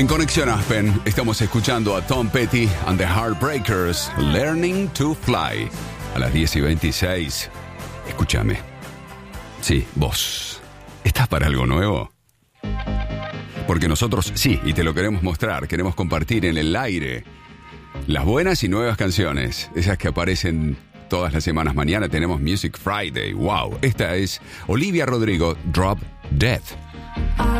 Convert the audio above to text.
En Conexión Aspen estamos escuchando a Tom Petty and the Heartbreakers, Learning to Fly. A las 10:26. Escúchame. Sí, vos. ¿Estás para algo nuevo? Porque nosotros sí, y te lo queremos mostrar. Queremos compartir en el aire las buenas y nuevas canciones. Esas que aparecen todas las semanas. Mañana tenemos Music Friday. ¡Wow! Esta es Olivia Rodrigo, Drop Dead.